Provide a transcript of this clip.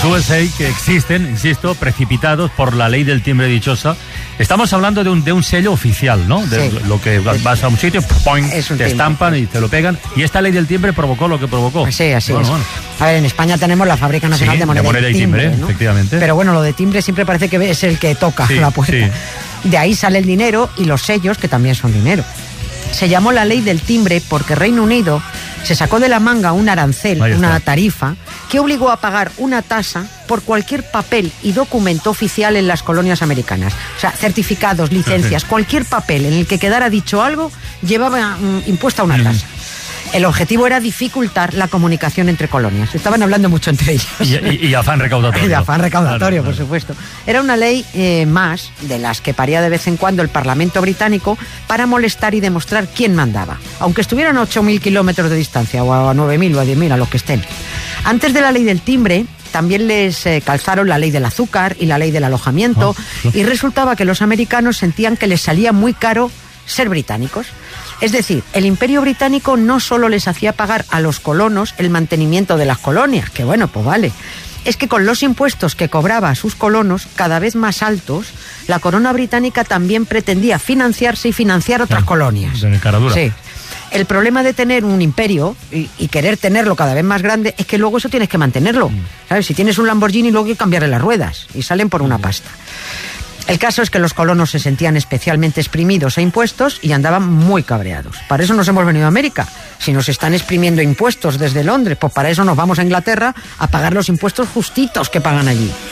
los USA que existen, insisto, precipitados por la ley del timbre dichosa. Estamos hablando de un sello oficial, ¿no? De lo que vas a un sitio, ¡poing!, te estampan y te lo pegan. Y esta ley del timbre provocó lo que provocó. Pues sí, así es. Bueno. A ver, en España tenemos la Fábrica Nacional de Moneda y Timbre, ¿no? Efectivamente. Pero bueno, lo de timbre siempre parece que es el que toca la puerta. Sí. De ahí sale el dinero y los sellos, que también son dinero. Se llamó la ley del timbre porque Reino Unido se sacó de la manga un arancel, una tarifa, que obligó a pagar una tasa por cualquier papel y documento oficial en las colonias americanas. O sea, certificados, licencias, cualquier papel en el que quedara dicho algo, llevaba impuesta una tasa. El objetivo era dificultar la comunicación entre colonias. Estaban hablando mucho entre ellos. Y afán recaudatorio. Y afán recaudatorio, por supuesto. Era una ley más de las que paría de vez en cuando el Parlamento británico para molestar y demostrar quién mandaba. Aunque estuvieran a 8.000 kilómetros de distancia, o a 9.000 o a 10.000, a los que estén. Antes de la ley del timbre, también les calzaron la ley del azúcar y la ley del alojamiento. Y resultaba que los americanos sentían que les salía muy caro ser británicos. Es decir, el Imperio Británico no solo les hacía pagar a los colonos el mantenimiento de las colonias, que bueno, pues vale. Es que con los impuestos que cobraba a sus colonos, cada vez más altos, la corona británica también pretendía financiarse y financiar otras colonias. De cara dura. Sí. El problema de tener un imperio y querer tenerlo cada vez más grande es que luego eso tienes que mantenerlo. ¿Sabes? Si tienes un Lamborghini, luego hay que cambiarle las ruedas y salen por una pasta. El caso es que los colonos se sentían especialmente exprimidos a impuestos y andaban muy cabreados. Para eso nos hemos venido a América. Si nos están exprimiendo impuestos desde Londres, pues para eso nos vamos a Inglaterra a pagar los impuestos justitos que pagan allí.